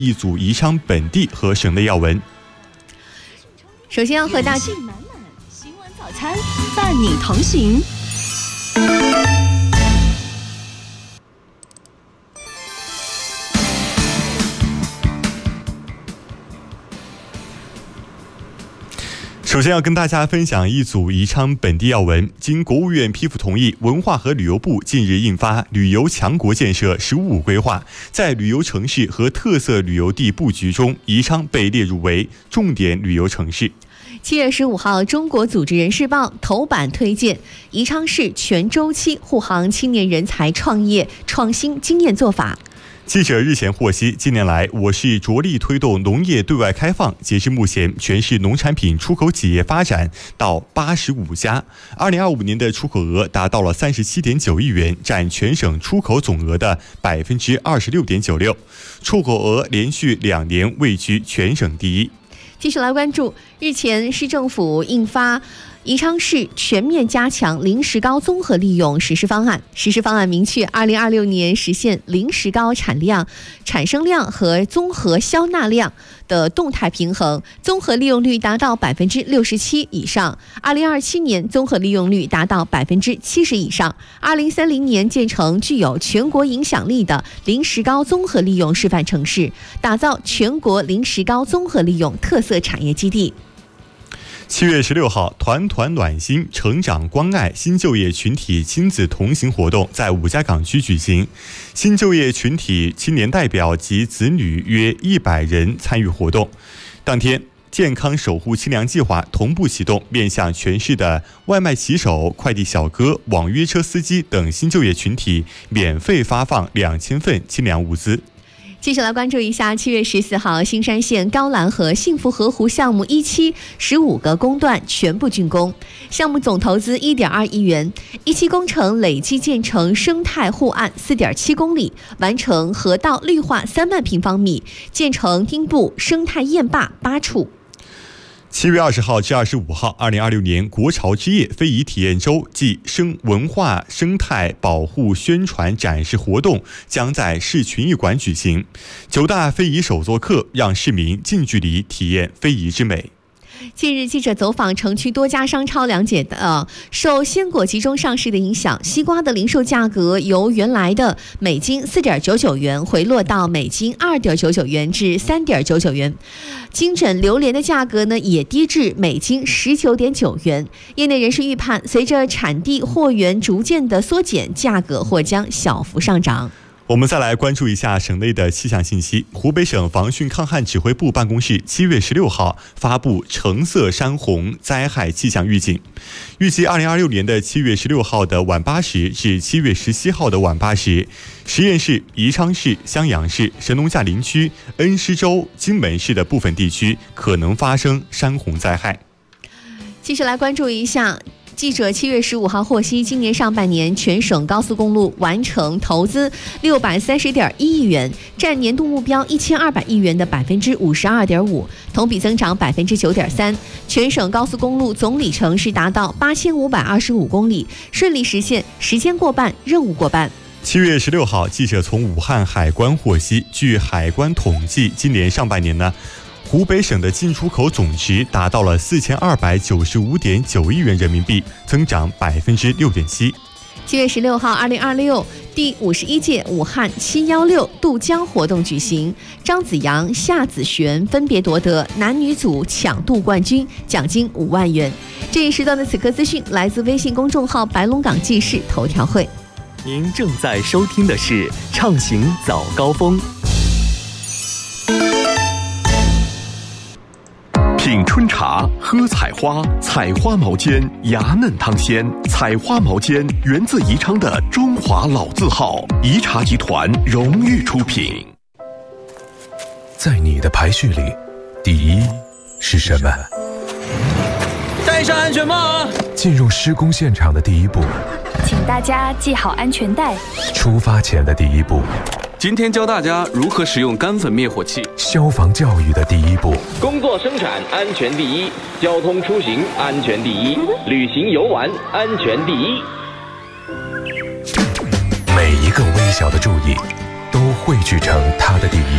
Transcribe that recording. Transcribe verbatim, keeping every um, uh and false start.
一组宜昌本地和省内要闻。 首先要和大家满满新闻早餐伴你同行。 首先要跟大家分享一组宜昌本地要闻。经国务院批复同意，文化和旅游部近日印发《旅游强国建设“十五五”规划》，在旅游城市和特色旅游地布局中，宜昌被列入为重点旅游城市。 七月十五号，中国组织人事报头版推荐宜昌市全周期护航青年人才创业创新经验做法。 记者日前获悉，近年来我市着力推动农业对外开放，截至目前，全市农产品出口企业发展到八十五家，二零二五年的出口额达到了三十七点九亿元，占全省出口总额的百分之二十六点九六，出口额连续两年位居全省第一。 继续来关注，日前市政府印发宜昌市全面加强零石膏综合利用实施方案。实施方案明确，二零二六年实现零石膏产量、产生量和综合销纳量的动态平衡，综合利用率达到百分之六十七以上。二零二七年综合利用率达到百分之七十以上。二零三零年建成具有全国影响力的零石膏综合利用示范城市，打造全国零石膏综合利用特色产业基地。 七月十六号，团团暖心成长关爱新就业群体亲子同行活动在五家港区举行，新就业群体青年代表及子女约一百人参与活动。当天，健康守护清凉计划同步启动，面向全市的外卖骑手、快递小哥、网约车司机等新就业群体，免费发放两千份清凉物资。 接下来关注一下，七月十四号，新山县高兰河幸福河湖项目一期十五个工段全部竣工，项目总投资一点二亿元，一期工程累计建成生态护岸四点七公里，完成河道绿化三万平方米，建成丁部生态堰坝八处。 七月二十号至二十五号，二零二六年国潮之夜非遗体验周暨生文化生态保护宣传展示活动将在市群艺馆举行。九大非遗手作课让市民近距离体验非遗之美。 近日，记者走访城区多家商超，了解的、呃、受鲜果集中上市的影响，西瓜的零售价格由原来的每斤四点九九元回落到每斤二点九九元至三点九九元。金枕榴莲的价格呢也低至每斤十九点九元。业内人士预判，随着产地货源逐渐的缩减，价格或将小幅上涨。 我们再来关注一下省内的气象信息。湖北省防汛抗旱指挥部办公室七月十六号发布橙色山洪灾害气象预警，预计二零二六年的七月十六号的晚八时至七月十七号的晚八时，十堰市、宜昌市、襄阳市、神农架林区、恩施州、荆门市的部分地区可能发生山洪灾害。 继续来关注一下。记者七月十五号获悉，今年上半年全省高速公路完成投资六百三十点一亿元，占年度目标一千二百亿元的百分之五十二点五，同比增长百分之九点三。全省高速公路总里程是达到八千五百二十五公里，顺利实现时间过半、任务过半。 七月十六号，记者从武汉海关获悉，据海关统计，今年上半年呢，湖北省的进出口总值达到了四千二百九十五点九亿元人民币，增长百分之六点七。 七月十六号，二零二六第五十一届武汉七幺六渡江活动举行，张子阳、夏子璇分别夺得男女组抢渡冠军，奖金五万元。这一时段的此刻资讯来自微信公众号白龙港记事头条会。 您正在收听的是畅行早高峰。 品春茶，喝采花，采花毛尖，芽嫩汤鲜。采花毛尖源自宜昌的中华老字号，宜茶集团荣誉出品。 在你的排序里，第一是什么？ 戴上安全帽啊！ 进入施工现场的第一步， 请大家系好安全带。 出发前的第一步， 今天教大家如何使用干粉灭火器。 消防教育的第一步， 工作生产安全第一，交通出行安全第一，旅行游玩安全第一。 每一个微小的注意，都汇聚成它的第一。